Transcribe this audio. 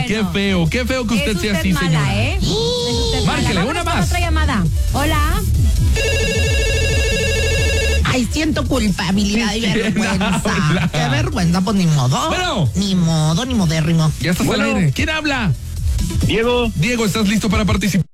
qué feo que usted sea así, mala, señora. ¿eh? Es usted Márquele, mala. una Vámonos con más. otra llamada. Hola. Ay, siento culpabilidad y vergüenza. Hola. Qué vergüenza, pues ni modo. Bueno. Ni modo, ni modérrimo. Ya estás al aire. ¿Quién habla? Diego. Diego, ¿estás listo para participar?